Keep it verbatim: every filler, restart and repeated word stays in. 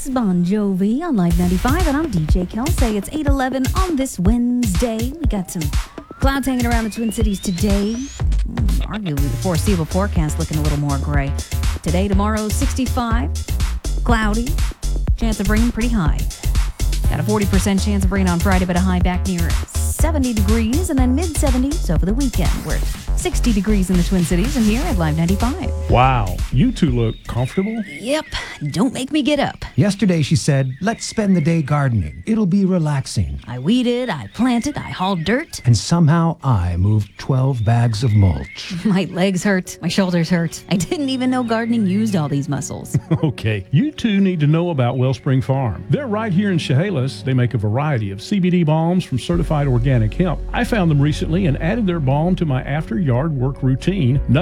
That's Bon Jovi on Live ninety-five, and I'm D J Kelsey. It's eight eleven on this Wednesday. We got some clouds hanging around the Twin Cities today. Arguably, the foreseeable forecast looking a little more gray. Today, tomorrow, sixty-five, cloudy, chance of rain pretty high. Got a forty percent chance of rain on Friday, but a high back near seventy degrees, and then mid-seventies over the weekend. We're at sixty degrees in the Twin Cities, and here at Live ninety-five. Wow, you two look comfortable. Yep, don't make me get up. Yesterday she said, let's spend the day gardening. It'll be relaxing. I weeded, I planted, I hauled dirt. And somehow I moved twelve bags of mulch. My legs hurt, my shoulders hurt. I didn't even know gardening used all these muscles. Okay, you two need to know about Wellspring Farm. They're right here in Chehalis. They make a variety of C B D balms from certified organic hemp. I found them recently and added their balm to my after-yard work routine.